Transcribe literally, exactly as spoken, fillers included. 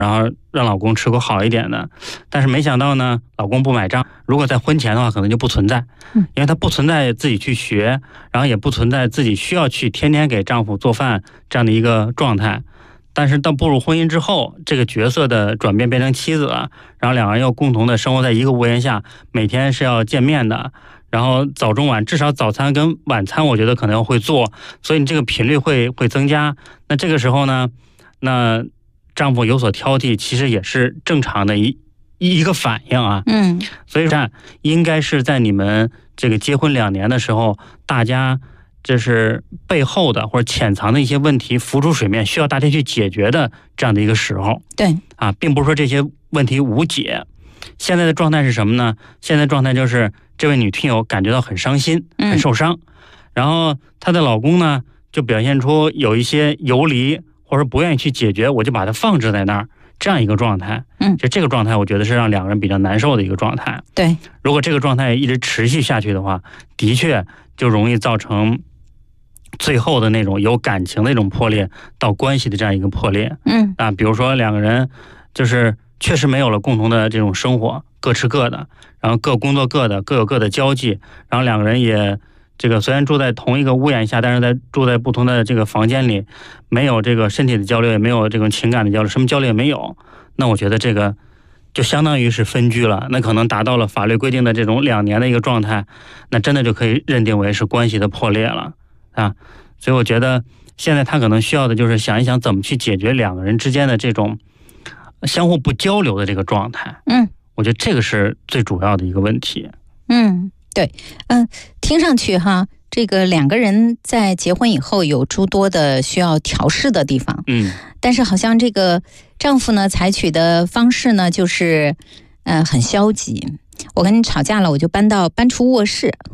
然后让老公吃口好一点的。但是没想到呢，老公不买账。如果在婚前的话，可能就不存在，因为他不存在自己去学，然后也不存在自己需要去天天给丈夫做饭这样的一个状态。但是到步入婚姻之后，这个角色的转变变成妻子了，然后两个人要共同的生活在一个屋檐下，每天是要见面的，然后早中晚至少早餐跟晚餐我觉得可能会做，所以你这个频率会会增加。那这个时候呢，那丈夫有所挑剔，其实也是正常的一一个反应啊。 嗯， 所以说应该是在你们这个结婚两年的时候，大家这是背后的或者潜藏的一些问题浮出水面，需要大家去解决的这样的一个时候。 对啊，并不是说这些问题无解。现在的状态是什么呢？现在状态就是这位女听友感觉到很伤心，很受伤，嗯、然后她的老公呢就表现出有一些游离或者不愿意去解决，我就把它放置在那儿，这样一个状态。 嗯， 就这个状态，我觉得是让两个人比较难受的一个状态。 对， 如果这个状态一直持续下去的话，的确就容易造成最后的那种有感情的那种破裂，到关系的这样一个破裂。 嗯啊，比如说两个人就是确实没有了共同的这种生活，各吃各的，然后各工作各的，各有各的交际，然后两个人也这个虽然住在同一个屋檐下，但是在住在不同的这个房间里，没有这个身体的交流，也没有这种情感的交流，什么交流也没有。那我觉得这个就相当于是分居了，那可能达到了法律规定的这种两年的一个状态，那真的就可以认定为是关系的破裂了啊。所以我觉得现在他可能需要的就是想一想怎么去解决两个人之间的这种相互不交流的这个状态。 嗯， 我觉得这个是最主要的一个问题。 嗯，对，嗯、呃，听上去哈，这个两个人在结婚以后有诸多的需要调试的地方。 嗯， 但是好像这个丈夫呢采取的方式呢，就是呃很消极。我跟你吵架了，我就搬到搬出卧室。